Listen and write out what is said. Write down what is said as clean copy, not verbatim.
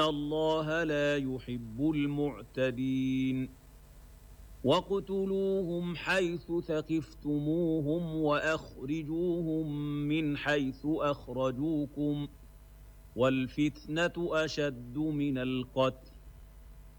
الله لا يحب المعتدين واقتلوهم حيث ثقفتموهم وأخرجوهم من حيث أخرجوكم والفتنة أشد من القتل